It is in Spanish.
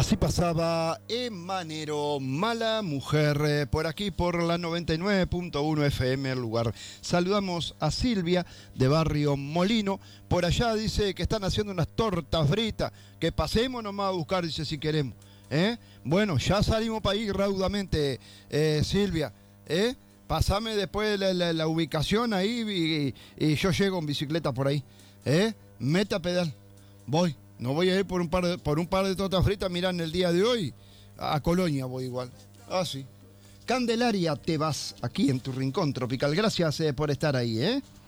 Así pasaba Emanero, Mala Mujer, por aquí por la 99.1 FM, el lugar. Saludamos a Silvia de Barrio Molino. Por allá dice que están haciendo unas tortas fritas, que pasemos nomás a buscar, dice, si queremos. Bueno, ya salimos para ir raudamente, Silvia. Pasame después la ubicación ahí y yo llego en bicicleta por ahí. Meta pedal. Voy. No voy a ir por un par de tortas fritas, mirá, en el día de hoy, a Colonia voy igual. Ah, sí. Candelaria, te vas aquí en tu rincón tropical. Gracias por estar ahí,